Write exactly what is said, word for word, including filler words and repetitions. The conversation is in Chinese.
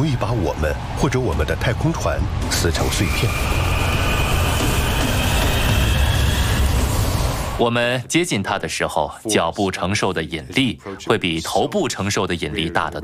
易把我们或者我们的太空船撕成碎片。 我们接近它的时候，脚部承受的引力会比头部承受的引力大得